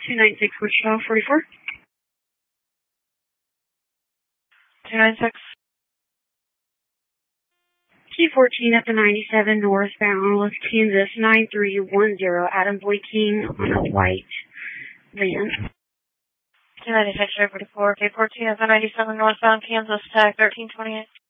296 Wichita 44. 296. T14 at the 97 northbound with Kansas 9310, Adam Boy King on a white van. 296 over to 4, K14 at the 97 northbound Kansas Tag 1328.